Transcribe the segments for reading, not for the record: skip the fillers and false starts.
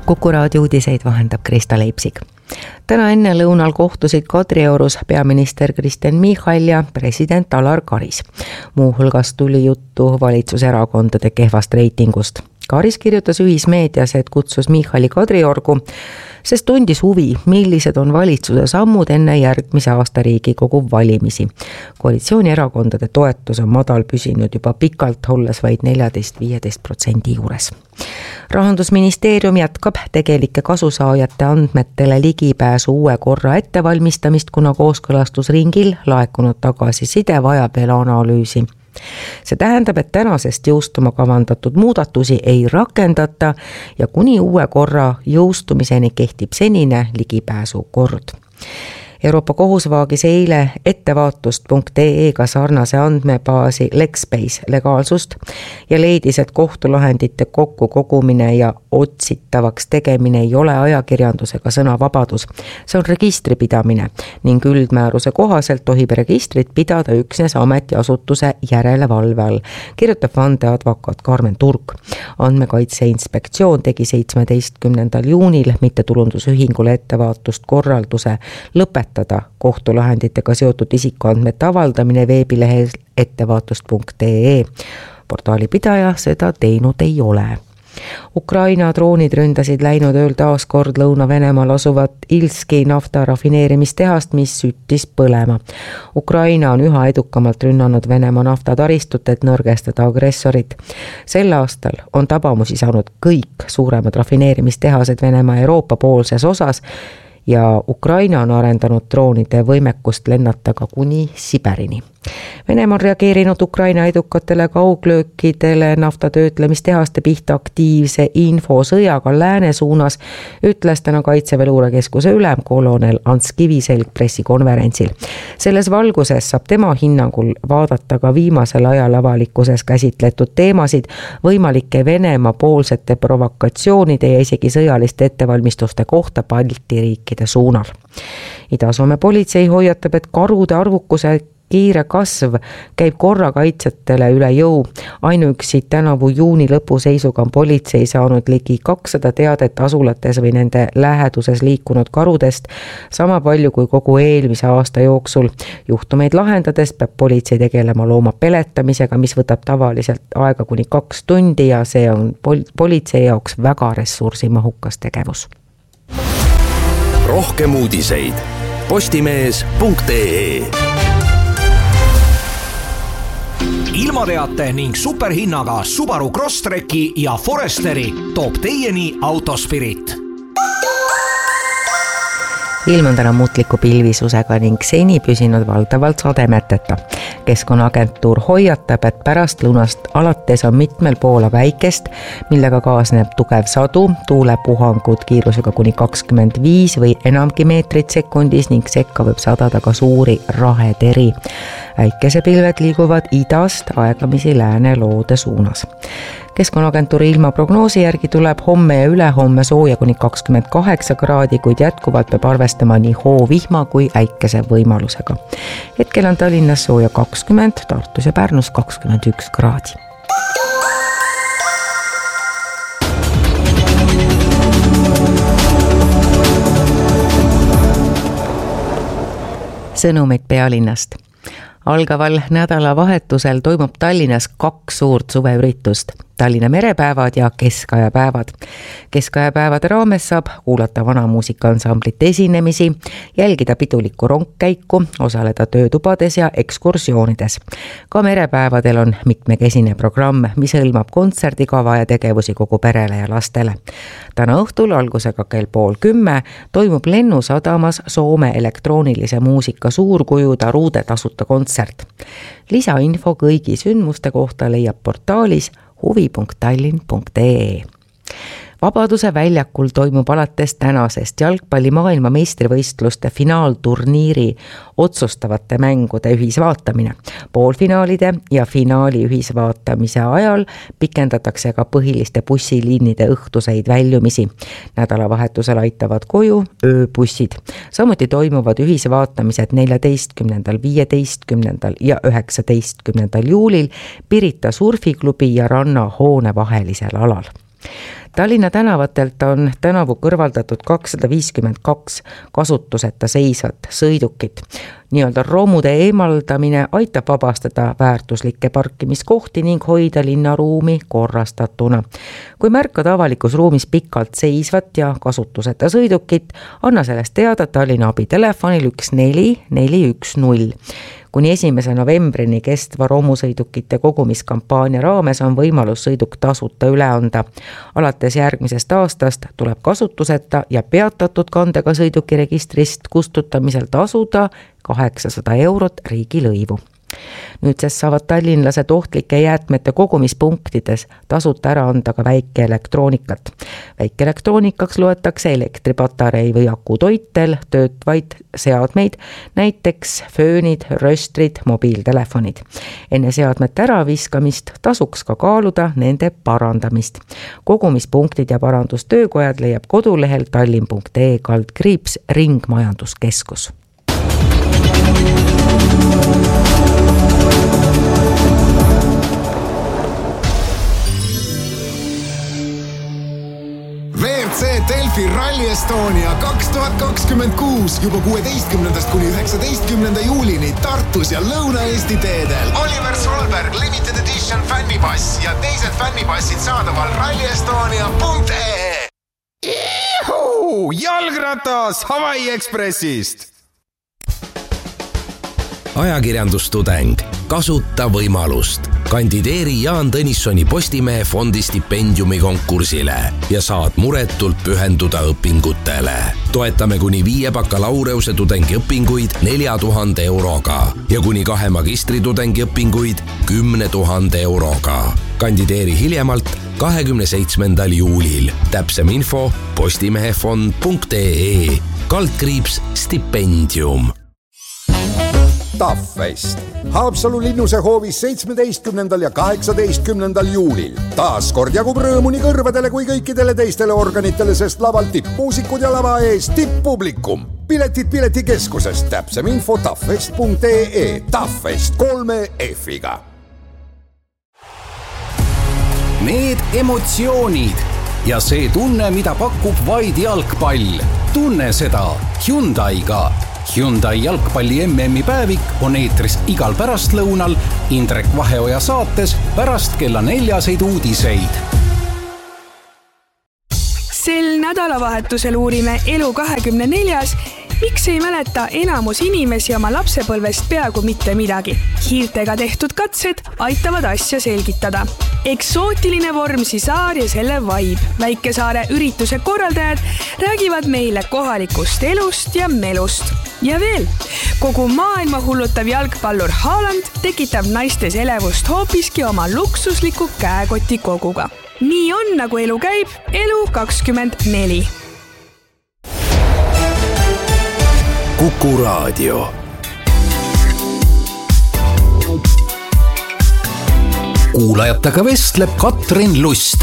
Kuku raadio uudiseid vahendab Krista Leipsik. Täna enne lõunal kohtusid Kadriorus peaminister Kristen Michal ja president Alar Karis. Muu hulgas tuli juttu valitsuserakondade kehvast reitingust. Karis kirjutas ühismeedias, et kutsus Michali Kadriorgu, sest tundis huvi, millised on valitsuse sammud enne järgmise aasta Riigikogu valimisi. Koalitsioonierakondade toetus on madal püsinud juba pikalt, olles vaid 14-15% juures. Rahandusministeerium jätkab tegelike kasusaajate andmetele ligipääsu uue korra ettevalmistamist, kuna kooskõlastusringil laekunud tagasiside vajab veel analüüsi. See tähendab, et tänasest jõustuma kavandatud muudatusi ei rakendata ja kuni uue korra jõustumiseni kehtib senine ligipääsu kord. Euroopa Kohus vaagis eile ettevaatust.ee-ga sarnase andmebaasi Lexbase legaalsust ja leidis, et kohtulahendite kokkukogumine ja otsitavaks tegemine ei ole ajakirjandusega sõnavabadus. See on registripidamine ning üldmääruse kohaselt tohib registrit pidada üksnes ametiasutuse järelevalve all, kirjutab vandeadvokaat Karmen Turk. Andmekaitse Inspektsioon tegi 17. juunil mittetulundusühingule ettevaatust korralduse lõpetada kohtulahenditega seotud isikuandmete avaldamine veebilehel ettevaatust.ee. Portaali pidaja seda teinud ei ole. Ukraina droonid ründasid läinud ööl taas kord Lõuna-Venemaal asuvat Ilski nafta rafineerimistehast, mis süttis põlema. Ukraina on üha edukamalt rünnanud Venemaa naftataristut, et nõrgestada agressorit. Sel aastal on tabamusi saanud kõik suuremad rafineerimistehased Venemaa Euroopa poolses osas ja Ukraina on arendanud droonide võimekust lennata ka kuni Siberini. Venemaa on reageerinud Ukraina edukatele kauglöökidele naftatöötlemistehaste pihta aktiivse infosõjaga lääne suunas, ütles täna Kaitseväe luurekeskuse ülem kolonel Ants Kiviselg pressikonverentsil. Selles valguses saab tema hinnangul vaadata ka viimasel ajal avalikkuses käsitletud teemasid, võimalike Venemaa poolsete provokatsioonide ja isegi sõjaliste ettevalmistuste kohta Balti riikide suunal. Ida-Soome politsei hoiatab, et karude arvukuse kiire kasv käib korrakaitsjatele üle jõu. Ainuüksi tänavu juuni lõpu seisuga on politsei saanud ligi 200 teadet asulates või nende läheduses liikunud karudest, sama palju kui kogu eelmise aasta jooksul. Juhtumeid lahendades peab politsei tegelema looma peletamisega, mis võtab tavaliselt aega kuni 2 tundi ja see on politsei jaoks väga ressursimahukas tegevus. Rohkem uudiseid postimees.ee. Ilmateate ning superhinnaga Subaru Crosstreki ja Foresteri toob teieni Autospirit. Ilm on täna muutliku pilvisusega ning seni püsinud valdavalt sademeteta. Keskkonnaagentuur hoiatab, et pärast lunast alates on mitmel poole väikest, millega kaasneb tugev sadu, tuulepuhangud kiirusega kuni 25 või enamgi meetrit sekundis ning sekka võib sadada ka suuri raheteri. Äikesepilved liiguvad idast aegamisi lääne loode suunas. Keskkonnaagentuuri ilmaprognoosi järgi tuleb homme ja ülehomme sooja kuni 28 kraadi, kuid jätkuvalt peab arvestama nii hoovihma kui äikese võimalusega. Hetkel on Tallinnas sooja 20, Tartus ja Pärnus 21 kraadi. Sõnumid pealinnast. Algaval nädalavahetusel toimub Tallinnas 2 suurt suveüritust. Tallinna merepäevad ja keskajapäevad. Keskajapäevade raames saab kuulata vanamuusikaansamblit esinemisi, jälgida pidulikku rongkäiku, osaleda töötubades ja ekskursioonides. Ka merepäevadel on mitmekesine programm, mis hõlmab kontserdikava ja tegevusi kogu perele ja lastele. Täna õhtul algusega kell 9:30 toimub Lennusadamas Soome elektroonilise muusika suurkujuda Ruude tasuta kontsert. Lisainfo kõigi sündmuste kohta leiab portaalis huvi.tallinn.ee. Vabaduse väljakul toimub alates tänasest jalgpalli maailmameistrivõistluste finaalturniiri otsustavate mängude ühisvaatamine. Poolfinaalide ja finaali ühisvaatamise ajal pikendatakse ka põhiliste bussiliinide õhtuseid väljumisi. Nädalavahetusel aitavad koju ööbussid. Samuti toimuvad ühisvaatamised 14., 15. ja 19. juulil Pirita surfiklubi ja rannahoone vahelisel alal. Tallinna tänavatelt on tänavu kõrvaldatud 252 kasutuseta seisvat sõidukit. Nii-öelda romude eemaldamine aitab vabastada väärtuslikke parkimiskohti ning hoida linnaruumi korrastatuna. Kui märkad avalikus ruumis pikalt seisvat ja kasutuseta sõidukit, anna sellest teada Tallinna abitelefonil 14410. Kuni 1. novembrini kestva romusõidukite kogumiskampaania raames on võimalus sõiduk tasuta üle anda. Alates järgmisest aastast tuleb kasutuseta ja peatatud kandega sõidukiregistrist kustutamisel tasuda 800 eurot riigilõivu. Nüüdsest saavad tallinlased ohtlike jäätmete kogumispunktides tasuta ära anda ka väikeelektroonikat. Väikeelektroonikaks loetakse elektripatarei või akutoitel töötvaid seadmeid, näiteks föönid, röstrid, mobiiltelefonid. Enne seadmete äraviskamist tasuks ka kaaluda nende parandamist. Kogumispunktid ja parandustöökojad leiab kodulehel tallinn.ee/ringmajanduskeskus. WRC Delfi Rally Estonia 2026 juba 16. kuni 19. juulini Tartus ja Lõuna-Eesti teedel. Oliver Solberg Limited Edition fännipass ja teised fännipassid saadaval rallyestonia.ee. Jalgratas Hawaii Expressist. Ajakirjandustudeng, kasuta võimalust. Kandideeri Jaan Tõnissoni Postimehe fondi stipendiumi konkursile ja saad muretult pühenduda õpingutele. Toetame kuni 5 bakalaureuse tudengiõpinguid 4000 euroga ja kuni 2 magistritudengi õpinguid 10 000 euroga. Kandideeri hiljemalt 27. juulil. Täpsem info postimehefond.ee/stipendium. Taffest. Haapsalu linnuse hoovis 17. ja 18. juulil. Taas kord jagub rõõmu nii kõrvadele kui kõikidele teistele organitele, sest laval tippmuusikud ja lava ees tipppublikum. Piletid piletikeskusest. Täpsem info taffest.ee. Taffest 3 F-iga. Need emotsioonid ja see tunne, mida pakub vaid jalgpall. Tunne seda Hyundai'ga. Hyundai jalgpalli MM-i päevik on eetris igal pärastlõunal Indrek Vaheoja saates pärast kella 4 uudiseid. Sel nädalavahetusel uurime Elu24, miks ei mäleta enamus inimesi oma lapsepõlvest peaaegu mitte midagi. Hiirtega tehtud katsed aitavad asja selgitada. Eksootiline Vormsi saar ja selle vibe. Väikesaare ürituse korraldajad räägivad meile kohalikust elust ja melust. Ja veel, kogu maailma hullutav jalgpallur Haaland tekitab naistes elevust hoopiski oma luksusliku käekoti koguga. Nii on, nagu elu käib, Elu24. Kuku Raadio. Kuulajatega vestleb Katrin Lust.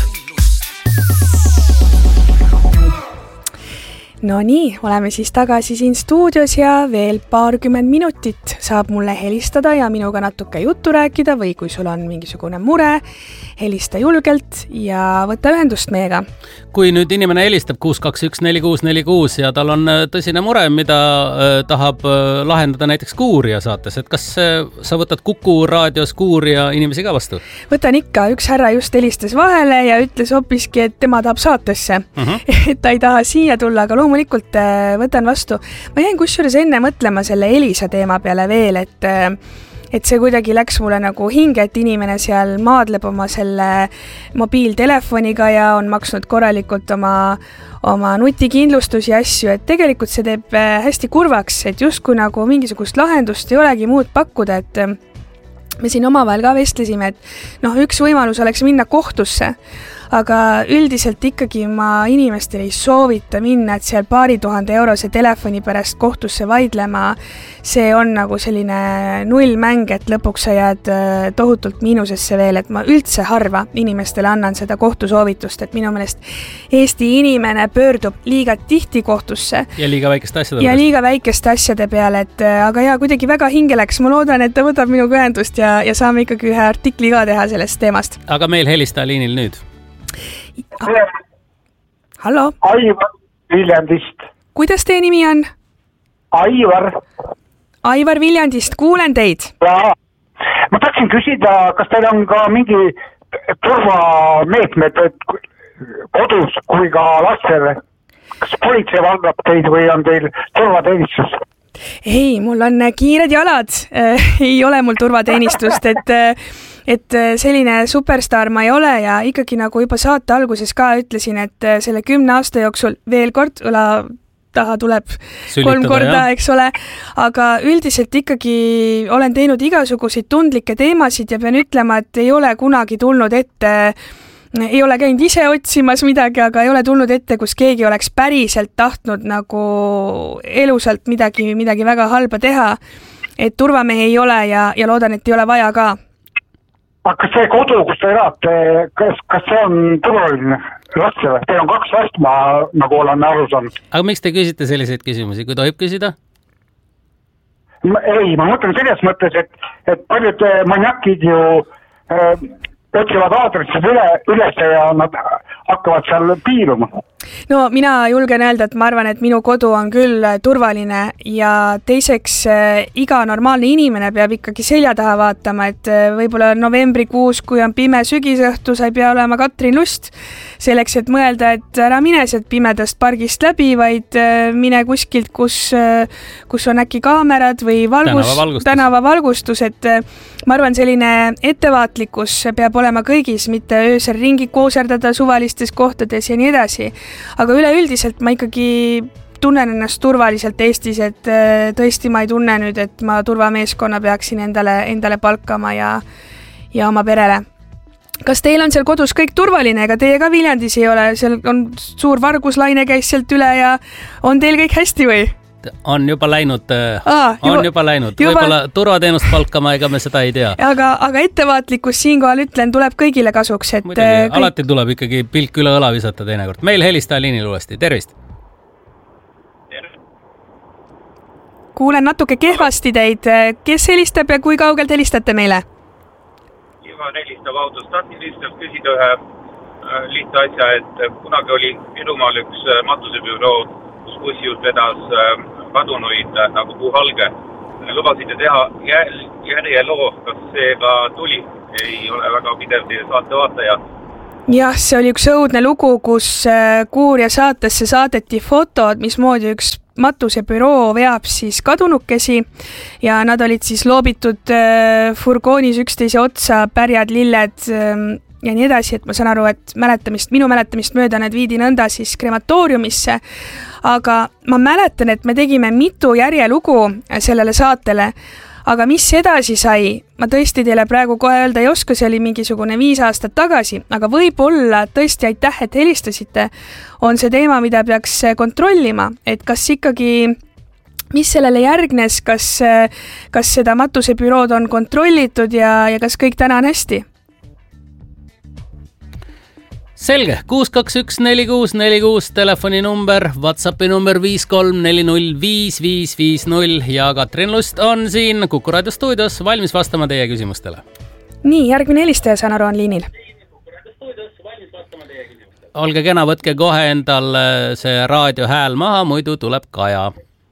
No nii, oleme siis tagasi siin stuudios ja veel 20 minutit saab mulle helistada ja minuga natuke juttu rääkida või kui sul on mingisugune mure, helista julgelt ja võta ühendust meiega. Kui nüüd inimene helistab 6214646 ja tal on tõsine mure, mida tahab lahendada näiteks Kuuria saates, et kas sa võtad Kuku raadios Kuuria inimesi ka vastu? Võtan ikka, üks härra just helistas vahele ja ütles hoopiski, et tema tahab saatesse. Et ta ei taha siia tulla, aga loomulikult võtan vastu. Ma jäin kusjuures enne mõtlema selle Elisa teema peale veel, et see kuidagi läks mulle nagu hinge, et inimene seal maadleb oma selle mobiiltelefoniga ja on maksnud korralikult oma nutikindlustus ja asju, et tegelikult see teeb hästi kurvaks, et justkui nagu mingisugust lahendust ei olegi muud pakkuda, et me siin omavahel ka vestlesime, et üks võimalus oleks minna kohtusse, aga üldiselt ikkagi ma inimestel ei soovita minna, et seal 2000 eurose telefoni pärast kohtusse vaidlema. See on nagu selline nullmäng, et lõpuks sa jääd tohutult miinusesse veel, et ma üldse harva inimestele annan seda kohtusoovitust, et minu meelest Eesti inimene pöördub liiga tihti kohtusse. Ja liiga väikeste asjade peale, et aga jaa, kuidagi väga hinge läks. Ma loodan, et ta võtab minuga ühendust ja saame ikkagi ühe artikli ka teha sellest teemast. Aga meil helistaja liinil nüüd. hallo? Aivar Viljandist. Kuidas teie nimi on? Aivar. Aivar Viljandist, kuulen teid. Jaa. Ma tahtsin küsida, kas teil on ka mingi turvameetmed kodus kui ka lastele? Kas politsei valgab teid või on teil turvateenistus? Ei, mul on kiired jalad. Ei ole mul turvateenistust, et selline superstar ma ei ole ja ikkagi nagu juba saate alguses ka ütlesin, et selle 10 aasta jooksul veel kord õla taha tuleb sülitada, 3 korda, eks ole, aga üldiselt ikkagi olen teinud igasuguseid tundlikke teemasid ja pean ütlema, et ei ole kunagi tulnud ette, ei ole käinud ise otsimas midagi, aga ei ole tulnud ette, kus keegi oleks päriselt tahtnud nagu elusalt midagi väga halba teha, et turvamehi ei ole ja loodan, et ei ole vaja ka. Aga kas see kodu, kus te elate, kas see on turvaline lastele? Teil on 2 last, ma nagu olen aru saanud. Aga miks te küsite selliseid küsimusi, kui tohib küsida? Ei, ma mõtlen selles mõttes, et paljud maniakid ju otsivad aadressid üles ja nad hakkavad seal piiluma. No mina julgen öelda, et ma arvan, et minu kodu on küll turvaline ja teiseks iga normaalne inimene peab ikkagi selja taha vaatama, et võib-olla novembrikuus, kui on pime sügisõhtu, sa ei pea olema Katrin Lust selleks, et mõelda, et ära mine sealt pimedast pargist läbi, vaid mine kuskilt, kus on äkki kaamerad või tänavavalgustus, et ma arvan, selline ettevaatlikkus peab olema kõigis, mitte öösel ringi kooserdada suvalistes kohtades ja nii edasi. Aga üleüldiselt ma ikkagi tunnen ennast turvaliselt Eestis, et tõesti ma ei tunne nüüd, et ma turvameeskonna peaksin endale palkama ja oma perele. Kas teil on seal kodus kõik turvaline, ega teie ka Viljandis ei ole, seal on suur varguslaine käis sealt üle ja on teil kõik hästi või? On juba läinud, võib-olla turvateenust palkama, ega me seda ei tea. Aga ettevaatlikkus siinkohal ütlen, tuleb kõigile kasuks, et muidugi, alati tuleb ikkagi pilk üle õla visata teinekord. Meil helistaja liinil uuesti, tervist! Kuulen natuke kehvasti teid. Kes helistab ja kui kaugelt helistate meile? Ivan helistab autost. Tahtsin lihtsalt küsida ühe lihtsa asja, et kunagi oli Virumaal üks matusebüroo, kus bussijuht vedas kadunuid nagu puuhalge. Lubasite teha järjeloo, kas see ka tuli? Ei ole väga pidev teie saate vaataja. Jah, see oli üks õudne lugu, kus Kuuria saatesse saadeti fotod, mismoodi üks matusebüroo veab siis kadunukesi ja nad olid siis loobitud furgoonis üksteise otsa, pärjad, lilled ja nii edasi, et ma saan aru, et minu mäletamist mööda need viidi nõnda siis krematooriumisse, aga ma mäletan, et me tegime mitu järjelugu sellele saatele, aga mis edasi sai, ma tõesti teile praegu kohe öelda ei oska, see oli mingisugune 5 aastat tagasi, aga võib-olla tõesti aitäh, et helistasite, on see teema, mida peaks kontrollima, et kas ikkagi mis sellele järgnes, kas seda matusebürood on kontrollitud ja kas kõik täna on hästi? Selge, 6214646 telefoninumber, WhatsAppi number 534055550 ja Katrin Lust on siin Kuku Raadio stuudios valmis vastama teie küsimustele. Nii, järgmine helistaja, saan aru, on liinil. Olge kena, võtke kohe endal see raadio hääl maha, muidu tuleb Kaja.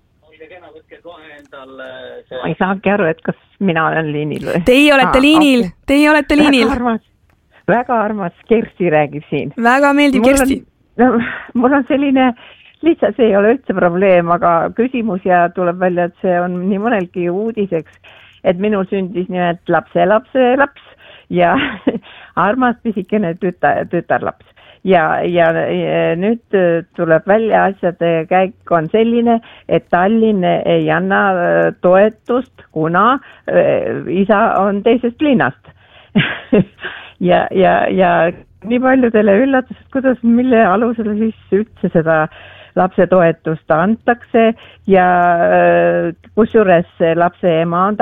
Ma ei saagi aru, et kas mina olen liinil või? Teie olete liinil, okay. Teie olete liinil. Väga armas, Kersti räägib siin. Väga meeldib Kersti. Mul on selline, lihtsalt see ei ole üldse probleem, aga küsimus ja tuleb välja, et see on nii mõnelgi uudiseks, et minul sündis nimelt lapse ja armas pisikene tütarlaps. Ja nüüd tuleb välja asjade käik on selline, et Tallinn ei anna toetust, kuna isa on teisest linnast. ja nii paljudele üllatused, mille alusel siis üldse seda lapse toetust antakse ja kusjuures lapse ema on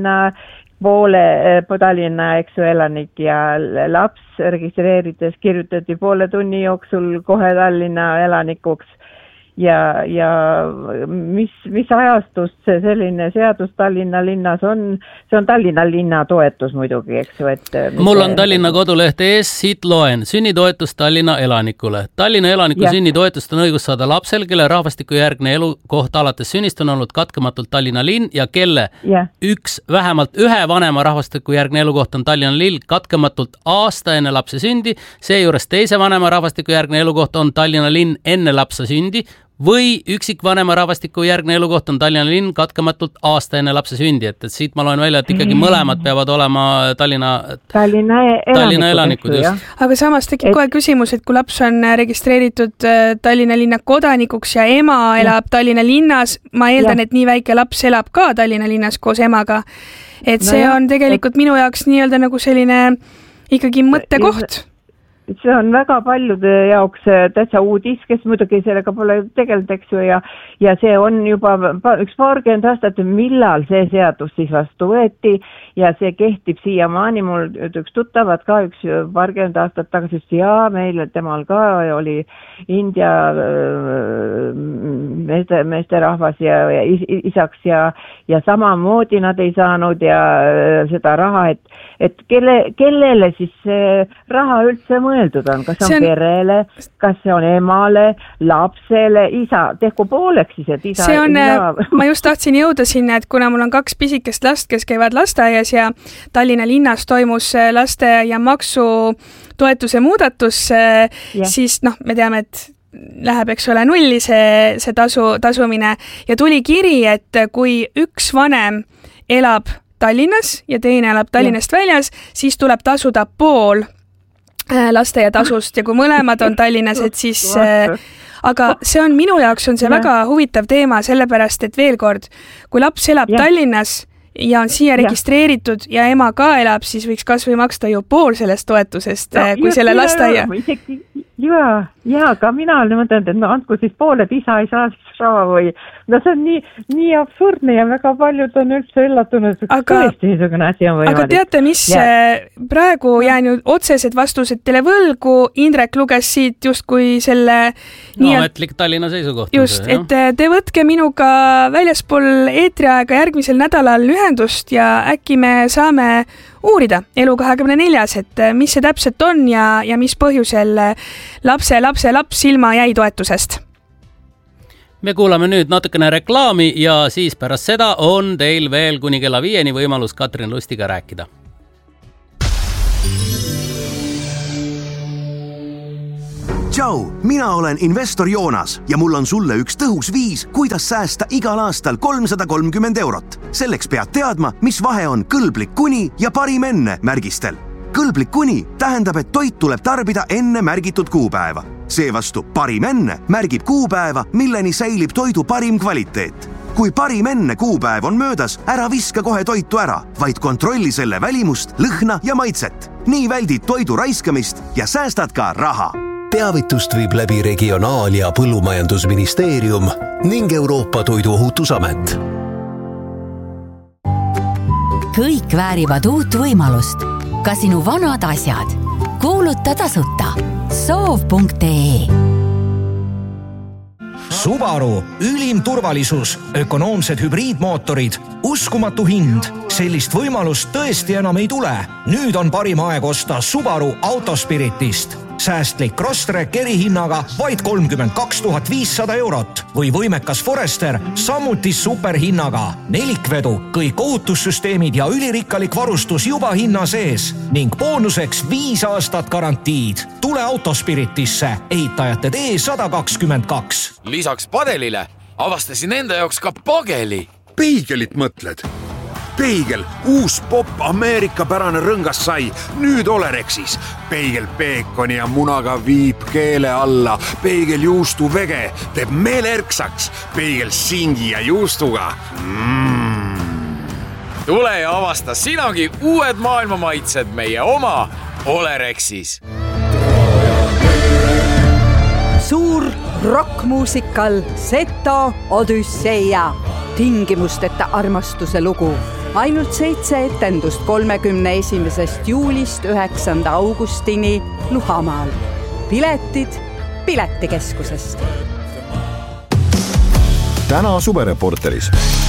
Tallinna, eks ju, elanik ja laps registreerides kirjutati poole tunni jooksul kohe Tallinna elanikuks ja mis ajastust see selline seadus Tallinna linnas on, see on Tallinna linna toetus muidugi, eks ju, et mul on Tallinna koduleht ees, siit loen. Sünnitoetus Tallinna elanikule. Tallinna elaniku sünnitoetust on õigus saada lapsel, kelle rahvastikujärgne elukoht alates sünnist on olnud katkematult Tallinna linn ja kelle vähemalt ühe vanema rahvastikujärgne elukoht on Tallinna linn katkematult aasta enne lapse sündi, seejuures teise vanema rahvastikujärgne elukoht on Tallinna linn enne lapse sündi või üksikvanema rahvastikujärgne elukoht on Tallinna linn katkematult aasta enne lapse sündi, et siit ma loen välja, et ikkagi mõlemad peavad olema Tallinna elanikud. Aga samas tekib kohe küsimus, et kui laps on registreeritud Tallinna linna kodanikuks ja ema elab Tallinna linnas, ma eeldan, et nii väike laps elab ka Tallinna linnas koos emaga, et see on tegelikult minu jaoks nii-öelda nagu selline ikkagi mõttekoht. See on väga paljude jaoks täitsa uudis, kes muidugi sellega pole tegelenud, eks ju, ja see on juba üks paarkümmend aastat, millal see seadus siis vastu võeti ja see kehtib siiamaani. Mul üks tuttavad ka üks paarkümmend aastat tagasi, ja meil temal ka oli India meesterahvas ja isaks ja samamoodi nad ei saanud ja seda raha, et kellele siis see raha üldse mõeldud on, kas on perele, kas see on emale, lapsele, isa, tehku pooleks siis, et isa... Ma just tahtsin jõuda sinna, et kuna mul on 2 pisikest last, kes käivad lasteaias ja Tallinna linnas toimus lasteaia maksu toetuse muudatus, siis me teame, et läheb, eks ole, nulli see tasumine ja tuli kiri, et kui üks vanem elab Tallinnas ja teine elab Tallinnast väljas, siis tuleb tasuda pool lasteaiatasust ja kui mõlemad on Tallinnas, et siis aga see on minu jaoks on see väga huvitav teema, sellepärast, et veel kord, kui laps elab Tallinnas ja on siia registreeritud ja ema ka elab, siis võiks kas või maksta ju pool sellest toetusest, kui selle lasteaia. Ja, ka mina olen mõtelnud, et andku siis pool, et isa ei saa siis raha või... see on nii absurdne ja väga paljud on üldse üllatunud, et tõesti niisugune asi on võimalik. Aga teate, mis praegu jään ju otsesed vastused teile võlgu, Indrek luges siit justkui selle... ametlik Tallinna seisukoht. Just, et te võtke minuga väljaspool eetriaega järgmisel nädalal ühendust ja äkki me saame uurida Elu24, et mis see täpselt on ja mis põhjusel laps ilma jäi toetusest. Me kuulame nüüd natukene reklaami ja siis pärast seda on teil veel kuni kella 5 võimalus Katrin Lustiga rääkida. Tšau, mina olen investor Joonas ja mul on sulle üks tõhus viis, kuidas säästa igal aastal 330 €. Selleks pead teadma, mis vahe on kõlblik kuni ja parim enne märgistel. Kõlblik kuni tähendab, et toit tuleb tarbida enne märgitud kuupäeva. Seevastu parim enne märgib kuupäeva, milleni säilib toidu parim kvaliteet. Kui parim enne kuupäev on möödas, ära viska kohe toitu ära, vaid kontrolli selle välimust, lõhna ja maitset. Nii väldid toidu raiskamist ja säästad ka raha. Teavitust viib läbi Regionaal- ja Põllumajandusministeerium ning Euroopa Toiduohutusamet. Kõik väärivad uut võimalust. Ka sinu vanad asjad. Kuuluta tasuta. Soov.ee Subaru, ülim turvalisus, ökonoomsed hübriidmootorid, uskumatu hind. Sellist võimalust tõesti enam ei tule. Nüüd on parim aeg osta Subaru Autospiritist. Säästlik Crosstrek erihinnaga vaid 32 500 € või võimekas Forester samuti superhinnaga. Nelikvedu, kõik ohutussüsteemid ja ülirikkalik varustus juba hinna sees ning boonuseks 5 aastat garantiid. Tule Autospiritisse, ehitajate tee 122. Lisaks padelile avastasin enda jaoks ka pageli. Peigelit mõtled? Peigel, uus popp Ameerika-pärane rõngas sai, nüüd Olerexis. Peigel peekoni ja munaga viib keele alla. Peigel juustu vege teeb meele erksaks. Peigel singi ja juustuga. Tule ja avasta sinagi uued maailmamaitsed meie oma Olerexis. Suur rockmuusikal Seto Odüsseia. Tingimusteta armastuse lugu. Ainult 7 etendust 31. juulist 9. augustini Luhamaal. Piletid Piletikeskusest. täna Suvereporteris.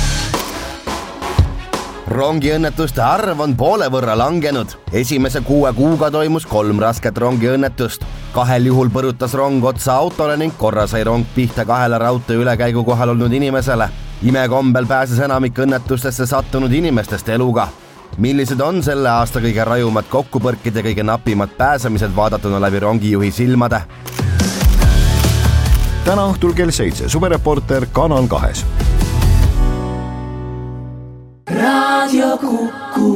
Rongiõnnetuste arv on poole võrra langenud. Esimese 6 kuuga toimus 3 rasket rongiõnnetust. 2 juhul põrutas rong otsa autole ning korra sai rong pihta 2 raudtee ülekäigu kohal olnud inimesele. Imekombel pääses enamik õnnetustesse sattunud inimestest eluga. Millised on selle aasta kõige rajumad kokkupõrkid ja kõige napimad pääsemised vaadatuna läbi rongijuhi silmade? Täna õhtul kell 7 Suvereporter Kanal 2. Radio Kuku.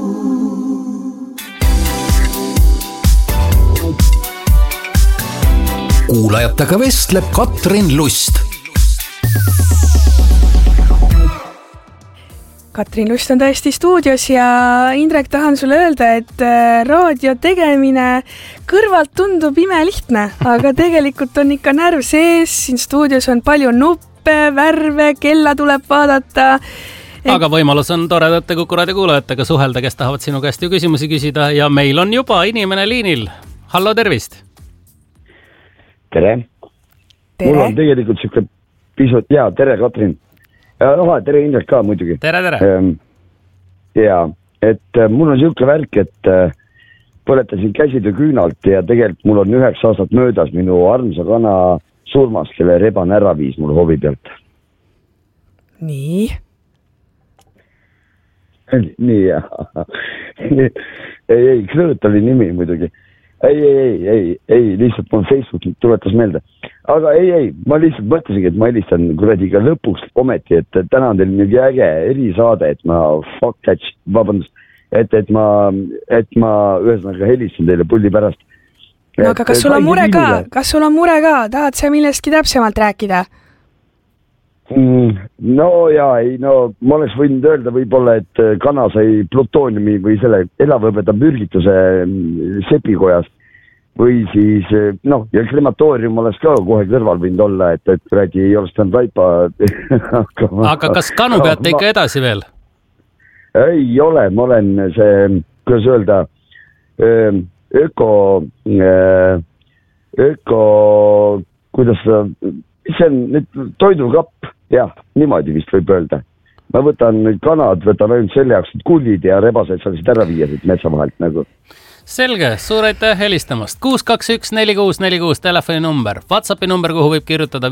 Kuulajatega vestleb Katrin Lust. Katrin Lust on tõesti stuudios ja Indrek, tahan sulle öelda, et raadio tegemine kõrvalt tundub imelihtne, aga tegelikult on ikka närv sees, siin stuudios on palju nuppe, värve, kella tuleb vaadata. Aga võimalus on toredate Kuku raadio kuulajatega suhelda, kes tahavad sinu käest ju küsimusi küsida ja meil on juba inimene liinil. Hallo, tervist! Tere! Mul on tegelikult siuke pisut, tere Katrin! Tere Indrek ka muidugi. Tere! Ja, et mul on siuke värk, et põletasin käsitöö küünalt ja tegelikult mul on 9 aastat möödas minu armsa kana surmas, kelle reban ära viis mul hovi pealt. Nii? Nii, jah. ei, Krõõt oli nimi muidugi. Ei, lihtsalt mul Facebook tuletas meelde. Aga ei, ma lihtsalt mõtlesingi, et ma helistan kuradi ka lõpuks ometi, et täna on teil mingi äge erisaade, et ma et ma ühesõnaga helistan teile pulli pärast. No aga kas sul on mure ka? Tahad sa millestki täpsemalt rääkida? No ma oleks võinud öelda võib-olla, et kana sai plutooniumi või selle elavõbeda mürgituse sepikojas või siis, ja krematoorium oleks ka kohe kõrval võinud olla, et räägi ei oleks tänud raipa. Aga kas kanu peate ikka edasi veel? Ei ole, ma olen see, kuidas öelda, kuidas see on nüüd toidukapp. Jah, niimoodi vist võib öelda. Ma võtan kanad, võtan ainult selle jaoks, et kullid ja rebased saaksid ära viia siit metsa vahelt nagu. Selge, suur aitäh helistamast. 621-4646 telefoninumber. WhatsAppi number, kuhu võib kirjutada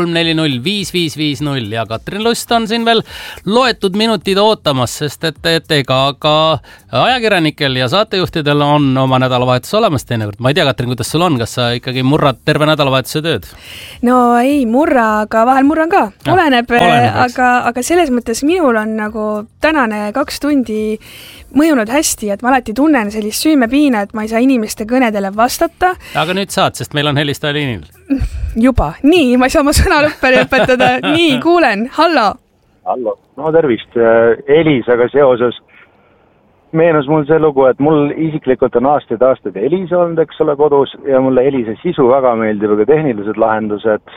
53405550 ja Katrin Lust on siin veel loetud minutid ootamas, sest et ega ka ajakirjanikel ja saatejuhtidel on oma nädalavahetus olemas teinekord. Ma ei tea, Katrin, kuidas sul on? Kas sa ikkagi murrad terve nädalavahetuse tööd? No ei murra, aga vahel murran ka. Oleneb aga selles mõttes minul on nagu tänane 2 tundi mõjunud hästi, et ma alati tunnen sellist süümepiina, et ma ei saa inimeste kõnedele vastata. Aga nüüd saad, sest meil on helistaja liinil. Juba. Nii, ma ei saa oma sõna lõppeni õpetada. Nii, kuulen. Hallo. No tervist. Elisaga seoses meenus mul see lugu, et mul isiklikult on aastaid Elisa olnud, eks ole, kodus ja mulle Elisa sisu väga meeldib, aga tehnilised lahendused,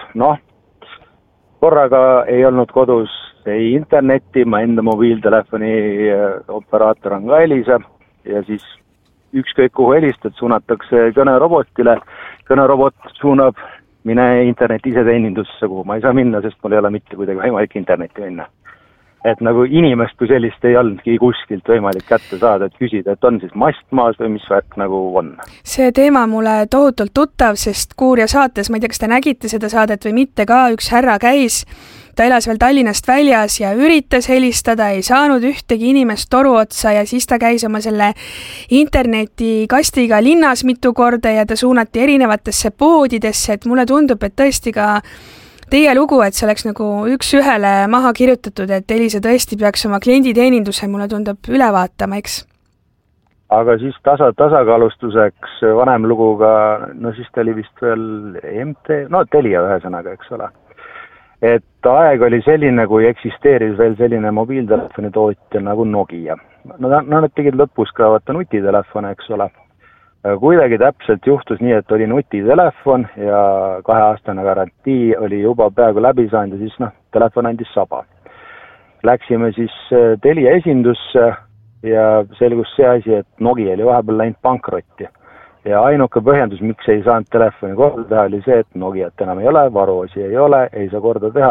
korraga ei olnud kodus ei internetti, ma enda mobiiltelefoni operaator on ka Elisa ja siis ükskõik kuhu helistad, suunatakse kõnerobotile. Kõnerobot suunab mine interneti iseteenindusse, kuhu ma ei saa minna, sest mul ei ole mitte kuidagi võimalik internetti minna. Et nagu inimest kui sellist ei olnudki kuskilt võimalik kätte saada, et küsida, et on siis mast maas või mis värk nagu on. See teema mulle tohutult tuttav, sest Kuurja saates, ma ei tea, kas te nägite seda saadet või mitte ka, üks härra käis, ta elas veel Tallinnast väljas ja üritas helistada, ei saanud ühtegi inimest toru otsa ja siis ta käis oma selle internetikastiga linnas mitu korda ja ta suunati erinevatesse poodidesse, et mulle tundub, et tõesti ka teie lugu, et see oleks nagu üks ühele maha kirjutatud, et Elisa tõesti peaks oma klienditeeninduse, mulle tundub, üle vaatama, eks? Aga siis tasakaalustuseks vanem luguga, siis ta oli vist veel Telia ühesõnaga, eks ole. Et aeg oli selline, kui eksisteeris veel selline mobiiltelefoni tootja nagu Nokia. Nad tegid lõpus ka nutitelefone, eks ole. Kuidagi täpselt juhtus nii, et oli nutitelefon ja 2-aastane garantii oli juba peaaegu läbi saanud ja siis telefon andis saba. Läksime siis Telia esindusse ja selgus see asi, et Nokia oli vahepeal läinud pankrotti. Ja ainuke põhjendus, miks ei saanud telefoni korda teha, oli see, et Nokiat enam ei ole, varuosi ei ole, ei saa korda teha,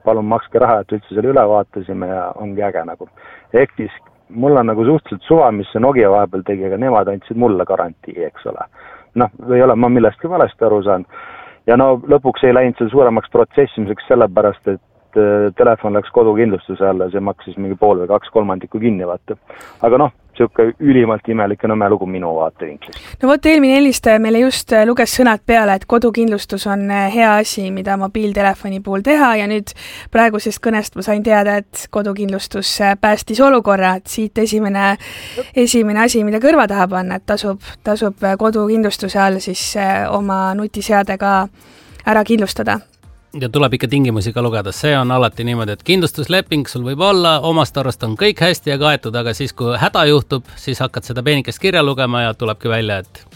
palun makske raha, et üldse selle üle vaatasime ja ongi äge nagu. Ehk siis mul on nagu suhteliselt suva, mis see Nokia vahepeal tegi, aga nemad andsid mulle garantii, eks ole. Noh, või ole ma millestki valesti aru saan. Ja no lõpuks ei läinud see suuremaks protsessimiseks sellepärast, et telefon läks kodukindlustuse alla ja see maksis mingi 1,5 või 2/3 kinni, vaata. Aga noh, siuke ülimalt imelik ja nõme lugu minu vaatevinklist. No vot, eelmine helistaja meile just luges sõnad peale, et kodukindlustus on hea asi, mida mobiiltelefoni puhul teha ja nüüd praegusest kõnest ma sain teada, et kodukindlustus päästis olukorra, et siit esimene asi, mida kõrva taha panna, et tasub kodukindlustuse all siis oma nutiseadega ära kindlustada. Ja tuleb ikka tingimusi ka lugeda, see on alati niimoodi, et kindlustusleping sul võib olla, omast arvast on kõik hästi ja kaetud, aga siis kui häda juhtub, siis hakkad seda peenikest kirja lugema ja tulebki välja,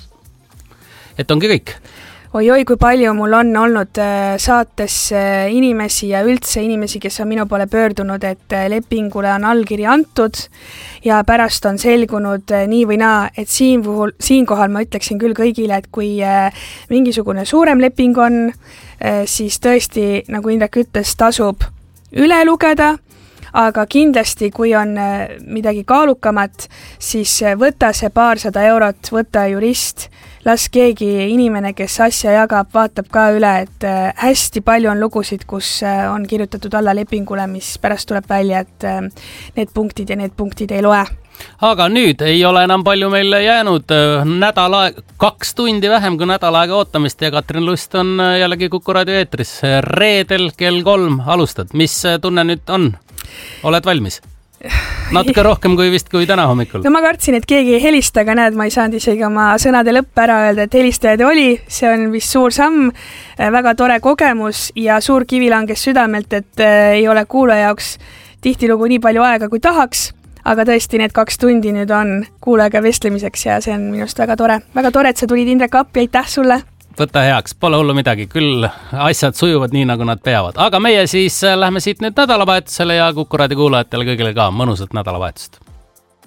et ongi kõik. Oi, kui palju mul on olnud saates inimesi ja üldse inimesi, kes on minu poole pöördunud, et lepingule on allkiri antud ja pärast on selgunud nii või naa, et siinkohal ma ütleksin küll kõigile, et kui mingisugune suurem leping on, siis tõesti, nagu Indrek ütles, tasub üle lugeda, aga kindlasti, kui on midagi kaalukamat, siis võta see 200 eurot, võta jurist, las keegi inimene, kes asja jagab, vaatab ka üle, et hästi palju on lugusid, kus on kirjutatud alla lepingule, mis pärast tuleb välja, et need punktid ei loe. Aga nüüd ei ole enam palju meile jäänud, 2 tundi vähem kui nädal aega ootamist ja Katrin Lust on jällegi Kuku raadio eetris. Reedel kell 3 alustad. Mis tunne nüüd on? Oled valmis? Natuke rohkem kui täna hommikul. No ma kartsin, et keegi ei helista, aga näed, ma ei saanud isegi oma sõnade lõpp ära öelda, et helistajaid oli, see on vist suur samm, väga tore kogemus ja suur kivi langes südamelt, et ei ole kuulaja jaoks tihtilugu nii palju aega, kui tahaks, aga tõesti need 2 tundi nüüd on kuulajaga vestlemiseks ja see on minust väga tore. Väga tore, et sa tulid Indrek appi, aitäh sulle! Võta heaks, pole hullu midagi, küll asjad sujuvad nii, nagu nad peavad. Aga meie siis lähme siit nüüd nädalavahetusele ja Kuku raadio kuulajatele kõigile ka mõnusat nädalavahetust.